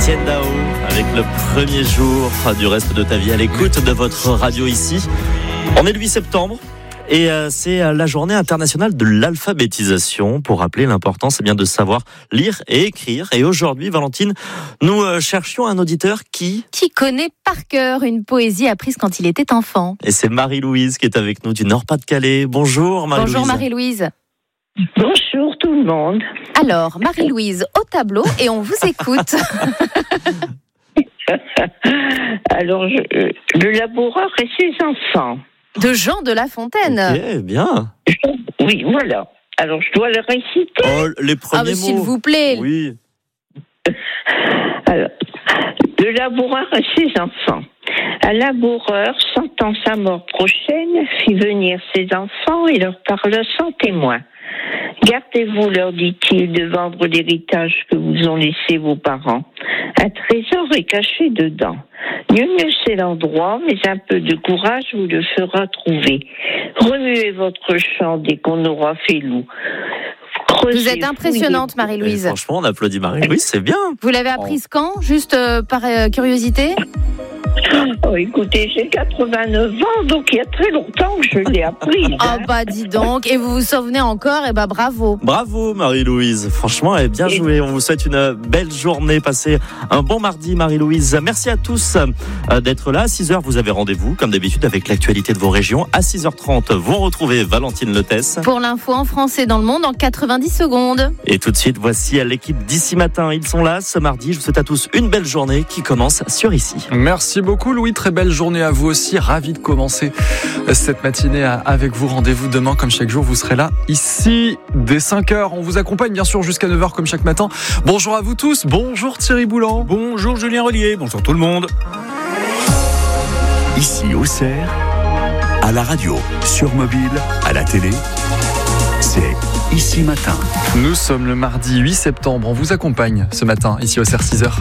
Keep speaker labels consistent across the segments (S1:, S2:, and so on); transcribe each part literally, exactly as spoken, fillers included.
S1: Etienne Dao avec le premier jour du reste de ta vie à l'écoute de votre radio ici. On est le huit septembre et c'est la journée internationale de l'alphabétisation. Pour rappeler l'importance eh bien, de savoir lire et écrire. Et aujourd'hui, Valentine, nous cherchions un auditeur qui...
S2: Qui connaît par cœur une poésie apprise quand il était enfant.
S1: Et c'est Marie-Louise qui est avec nous du Nord-Pas-de-Calais. Bonjour Marie-Louise.
S2: Bonjour Marie-Louise.
S3: Bonjour tout le monde.
S2: Alors, Marie-Louise, au tableau et on vous écoute.
S3: Alors, je, le laboureur et ses enfants.
S2: De Jean de La Fontaine.
S1: Ok, bien.
S3: Oui, voilà. Alors, je dois le réciter.
S1: Oh, les premiers
S2: ah, mais
S1: mots.
S2: s'il vous plaît.
S1: Oui.
S3: Alors, le laboureur et ses enfants. Un laboureur, sentant sa mort prochaine, fit venir ses enfants et leur parla sans témoin. Gardez-vous, leur dit-il, de vendre l'héritage que vous ont laissé vos parents. Un trésor est caché dedans. Nul ne sait l'endroit, mais un peu de courage vous le fera trouver. Remuez votre champ dès qu'on aura fait loup. Creusez,
S2: vous êtes impressionnante,
S3: fouillez.
S2: Marie-Louise.
S1: Et franchement, on applaudit Marie-Louise, c'est bien.
S2: Vous l'avez apprise quand ? Juste euh, par euh, curiosité ?
S3: Oh, écoutez, j'ai quatre-vingt-neuf ans, donc il y a très longtemps que je l'ai appris.
S2: Ah oh, bah dis donc, et vous vous souvenez encore, et bah bravo.
S1: Bravo Marie-Louise, franchement, elle est bien jouée. On vous souhaite une belle journée, passez un bon mardi Marie-Louise. Merci à tous d'être là. À six heures, vous avez rendez-vous, comme d'habitude, avec l'actualité de vos régions. À six heures trente, vous retrouvez Valentine Letès.
S2: Pour l'info en français dans le monde en quatre-vingt-dix secondes.
S1: Et tout de suite, voici l'équipe d'Ici Matin. Ils sont là ce mardi. Je vous souhaite à tous une belle journée qui commence sur Ici.
S4: Merci beaucoup Louis, très belle journée à vous aussi. Ravi de commencer cette matinée avec vous. Rendez-vous demain comme chaque jour, vous serez là ici dès cinq heures. On vous accompagne bien sûr jusqu'à neuf heures comme chaque matin. Bonjour à vous tous, bonjour Thierry Boulan.
S5: Bonjour Julien Rollier, bonjour tout le monde.
S6: Ici Auxerre, à la radio, sur mobile, à la télé, c'est Ici Matin.
S4: Nous sommes le mardi huit septembre, on vous accompagne ce matin ici Auxerre six heures.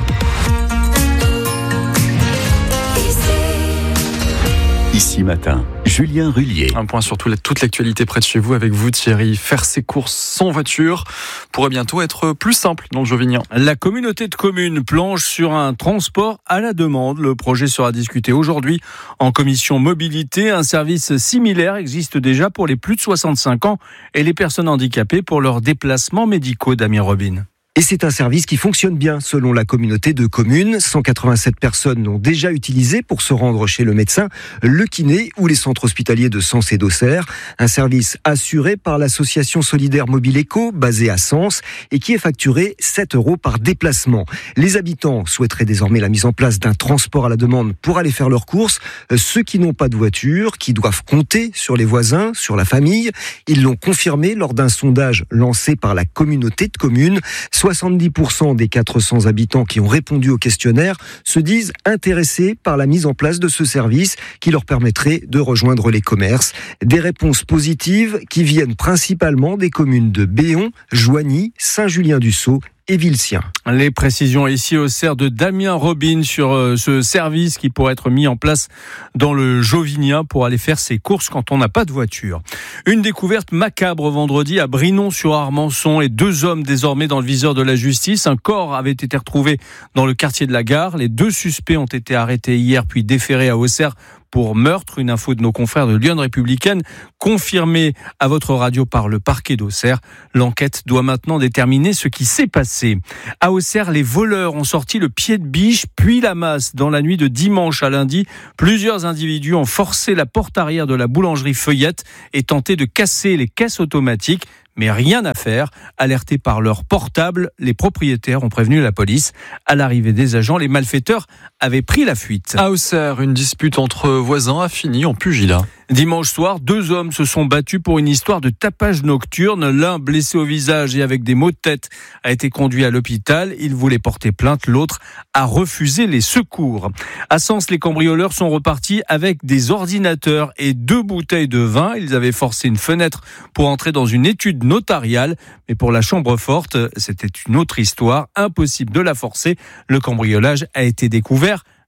S6: Ici Matin, Julien Rollier.
S4: Un point sur toute l'actualité près de chez vous avec vous Thierry. Faire ses courses sans voiture pourrait bientôt être plus simple dans le Jovinien.
S5: La communauté de communes planche sur un transport à la demande. Le projet sera discuté aujourd'hui en commission mobilité. Un service similaire existe déjà pour les plus de soixante-cinq ans et les personnes handicapées pour leurs déplacements médicaux. Damien Robin.
S7: Et c'est un service qui fonctionne bien selon la communauté de communes. cent quatre-vingt-sept personnes l'ont déjà utilisé pour se rendre chez le médecin, le kiné ou les centres hospitaliers de Sens et d'Auxerre. Un service assuré par l'association solidaire Mobile Eco, basée à Sens, et qui est facturé sept euros par déplacement. Les habitants souhaiteraient désormais la mise en place d'un transport à la demande pour aller faire leurs courses. Ceux qui n'ont pas de voiture, qui doivent compter sur les voisins, sur la famille, ils l'ont confirmé lors d'un sondage lancé par la communauté de communes. soixante-dix pour cent des quatre cents habitants qui ont répondu au questionnaire se disent intéressés par la mise en place de ce service qui leur permettrait de rejoindre les commerces. Des réponses positives qui viennent principalement des communes de Béon, Joigny, Saint-Julien-du-Sault et Vilsien.
S5: Les précisions ici au Cerf de Damien Robin sur euh, ce service qui pourrait être mis en place dans le Jovinien pour aller faire ses courses quand on n'a pas de voiture. Une découverte macabre vendredi à Brinon-sur-Armançon et deux hommes désormais dans le viseur de la justice. Un corps avait été retrouvé dans le quartier de la Gare. Les deux suspects ont été arrêtés hier puis déférés à Auxerre pour meurtre. Une info de nos confrères de Lyon Républicaine confirmée à votre radio par le parquet d'Auxerre. L'enquête doit maintenant déterminer ce qui s'est passé. À Auxerre, les voleurs ont sorti le pied de biche puis la masse. Dans la nuit de dimanche à lundi, plusieurs individus ont forcé la porte arrière de la boulangerie Feuillette et tenté de casser les caisses automatiques. Mais rien à faire. Alertés par leur portable, les propriétaires ont prévenu la police. À l'arrivée des agents, les malfaiteurs avaient pris la fuite.
S4: À Auxerre, une dispute entre voisins a fini en pugilat.
S5: Dimanche soir, deux hommes se sont battus pour une histoire de tapage nocturne. L'un, blessé au visage et avec des maux de tête, a été conduit à l'hôpital. Il voulait porter plainte. L'autre a refusé les secours. À Sens, les cambrioleurs sont repartis avec des ordinateurs et deux bouteilles de vin. Ils avaient forcé une fenêtre pour entrer dans une étude notariale. Mais pour la chambre forte, c'était une autre histoire. Impossible de la forcer. Le cambriolage a été découvert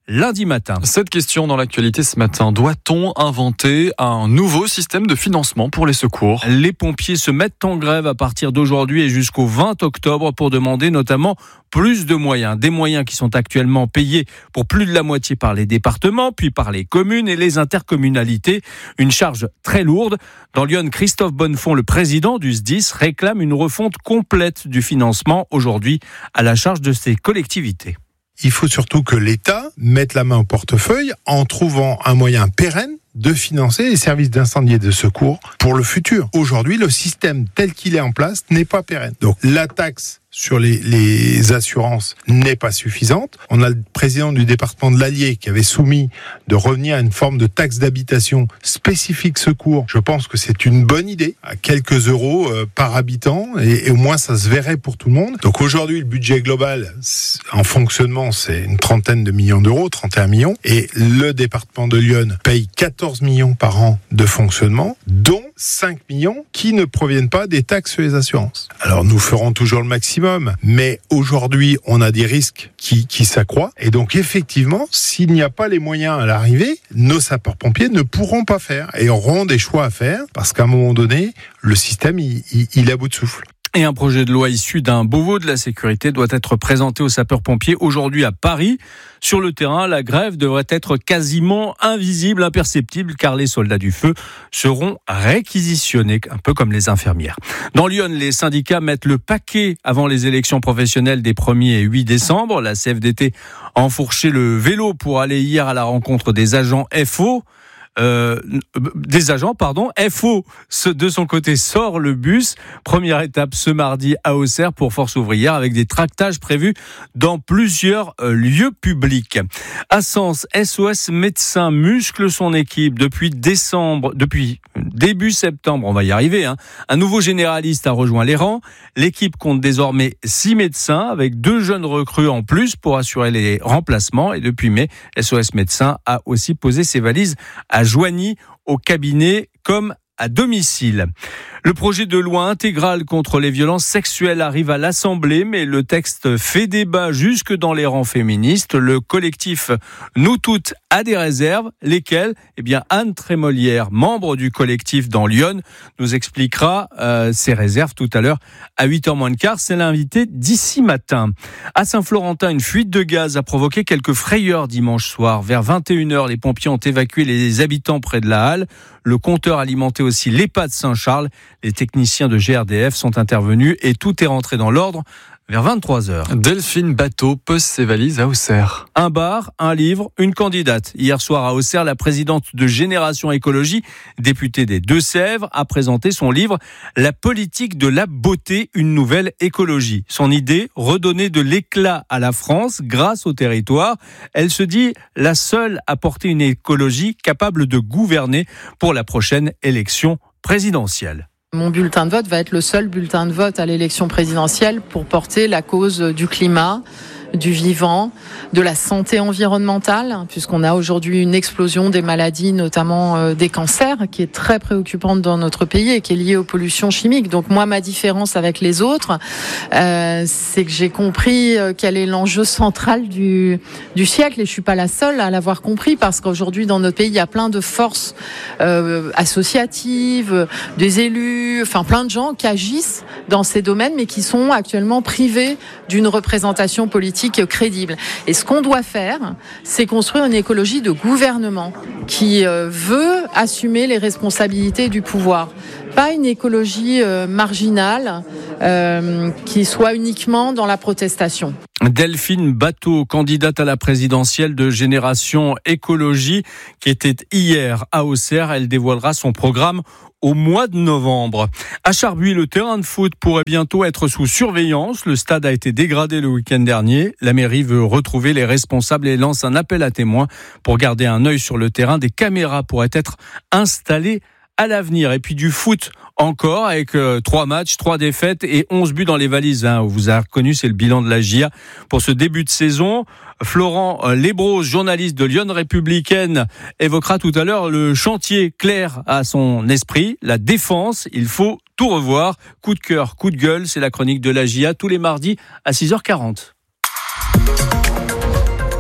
S5: lundi matin.
S4: Cette question dans l'actualité ce matin, doit-on inventer un nouveau système de financement pour les secours ?
S5: Les pompiers se mettent en grève à partir d'aujourd'hui et jusqu'au vingt octobre pour demander notamment plus de moyens. Des moyens qui sont actuellement payés pour plus de la moitié par les départements, puis par les communes et les intercommunalités. Une charge très lourde. Dans Lyon, Christophe Bonnefond, le président du S D I S, réclame une refonte complète du financement aujourd'hui à la charge de ces collectivités.
S8: Il faut surtout que l'État mette la main au portefeuille en trouvant un moyen pérenne de financer les services d'incendie et de secours pour le futur. Aujourd'hui, le système tel qu'il est en place n'est pas pérenne. Donc la taxe sur les, les assurances n'est pas suffisante. On a le président du département de l'Allier qui avait soumis de revenir à une forme de taxe d'habitation spécifique secours. Je pense que c'est une bonne idée, à quelques euros euh, par habitant, et, et au moins ça se verrait pour tout le monde. Donc aujourd'hui, le budget global en fonctionnement, c'est une trentaine de millions d'euros, trente et un millions, et le département de Lyon paye quatorze millions par an de fonctionnement, dont cinq millions qui ne proviennent pas des taxes sur les assurances. Alors nous ferons toujours le maximum, mais aujourd'hui on a des risques qui, qui s'accroissent, et donc effectivement, s'il n'y a pas les moyens à l'arrivée, nos sapeurs-pompiers ne pourront pas faire, et auront des choix à faire, parce qu'à un moment donné, le système il, il, il est à bout de souffle.
S5: Et un projet de loi issu d'un Beauvau de la sécurité doit être présenté aux sapeurs-pompiers aujourd'hui à Paris. Sur le terrain, la grève devrait être quasiment invisible, imperceptible, car les soldats du feu seront réquisitionnés, un peu comme les infirmières. Dans Lyon, les syndicats mettent le paquet avant les élections professionnelles des premier et huit décembre. La C F D T a enfourché le vélo pour aller hier à la rencontre des agents F O. Euh, des agents, pardon. F O, de son côté, sort le bus. Première étape ce mardi à Auxerre pour Force ouvrière avec des tractages prévus dans plusieurs euh, lieux publics. À Sens, S O S Médecins muscle son équipe depuis décembre, depuis début septembre, on va y arriver, hein. Un nouveau généraliste a rejoint les rangs. L'équipe compte désormais six médecins avec deux jeunes recrues en plus pour assurer les remplacements. Et depuis mai, S O S Médecins a aussi posé ses valises à Joigny, au cabinet comme à domicile. Le projet de loi intégral contre les violences sexuelles arrive à l'Assemblée, mais le texte fait débat jusque dans les rangs féministes. Le collectif Nous Toutes a des réserves, lesquelles, eh bien, Anne Trémolière, membre du collectif dans Lyon, nous expliquera euh, ses réserves tout à l'heure à huit heures moins le quart. C'est l'invité d'ici matin. À Saint-Florentin, une fuite de gaz a provoqué quelques frayeurs dimanche soir. Vers vingt et une heures, les pompiers ont évacué les habitants près de la halle. Le compteur alimentait aussi l'EHPAD Saint-Charles. Les techniciens de G R D F sont intervenus et tout est rentré dans l'ordre vers vingt-trois heures.
S4: Delphine Bateau pose ses valises à Auxerre.
S5: Un bar, un livre, une candidate. Hier soir à Auxerre, la présidente de Génération Écologie, députée des Deux-Sèvres, a présenté son livre « La politique de la beauté, une nouvelle écologie ». Son idée, redonner de l'éclat à la France grâce au territoire. Elle se dit la seule à porter une écologie capable de gouverner pour la prochaine élection présidentielle.
S9: Mon bulletin de vote va être le seul bulletin de vote à l'élection présidentielle pour porter la cause du climat, du vivant, de la santé environnementale, puisqu'on a aujourd'hui une explosion des maladies, notamment euh, des cancers, qui est très préoccupante dans notre pays et qui est liée aux pollutions chimiques. Donc moi, ma différence avec les autres, euh, c'est que j'ai compris euh, quel est l'enjeu central du, du siècle, et je suis pas la seule à l'avoir compris, parce qu'aujourd'hui, dans notre pays, il y a plein de forces euh, associatives, des élus, enfin plein de gens qui agissent dans ces domaines, mais qui sont actuellement privés d'une représentation politique crédible. Et ce qu'on doit faire, c'est construire une écologie de gouvernement qui euh, veut assumer les responsabilités du pouvoir. Pas une écologie euh, marginale euh, qui soit uniquement dans la protestation.
S5: Delphine Bateau, candidate à la présidentielle de Génération Écologie, qui était hier à Auxerre. Elle dévoilera son programme au mois de novembre. À Charbuy, le terrain de foot pourrait bientôt être sous surveillance. Le stade a été dégradé le week-end dernier. La mairie veut retrouver les responsables et lance un appel à témoins pour garder un œil sur le terrain. Des caméras pourraient être installées à l'avenir. Et puis du foot encore, avec euh, trois matchs, trois défaites et onze buts dans les valises. Hein. Vous avez reconnu, c'est le bilan de la J A pour ce début de saison. Florent euh, Lébros, journaliste de Lyon Républicaine, évoquera tout à l'heure le chantier clair à son esprit, la défense. Il faut tout revoir. Coup de cœur, coup de gueule, c'est la chronique de la J A tous les mardis à six heures quarante.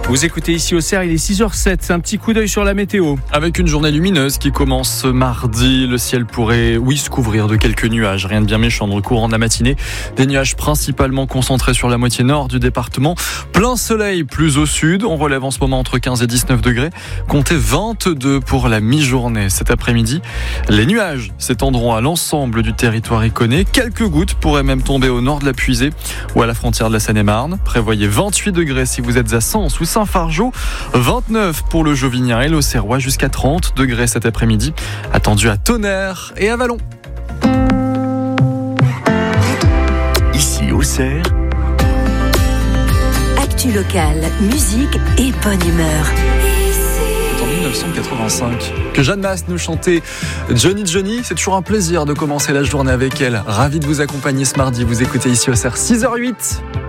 S5: Vous écoutez ici au Cerf, il est six heures sept. Un petit coup d'œil sur la météo.
S4: Avec une journée lumineuse qui commence mardi, le ciel pourrait, oui, se couvrir de quelques nuages. Rien de bien méchant dans le courant de la matinée. Des nuages principalement concentrés sur la moitié nord du département. Plein soleil plus au sud. On relève en ce moment entre quinze et dix-neuf degrés. Comptez vingt-deux pour la mi-journée cet après-midi. Les nuages s'étendront à l'ensemble du territoire iconé. Quelques gouttes pourraient même tomber au nord de la Puisée ou à la frontière de la Seine-et-Marne. Prévoyez vingt-huit degrés si vous êtes à Sens ou Saint-Fargeau, vingt-neuf pour le Jovinien et l'Auxerrois, jusqu'à trente degrés cet après-midi. Attendu à Tonnerre et à Vallon.
S6: Ici au Cerf,
S10: actu locale, musique et bonne humeur.
S4: En dix-neuf cent quatre-vingt-cinq, que Jeanne Masse nous chantait Johnny Johnny. C'est toujours un plaisir de commencer la journée avec elle. Ravi de vous accompagner ce mardi. Vous écoutez ici au Cerf, six heures huit.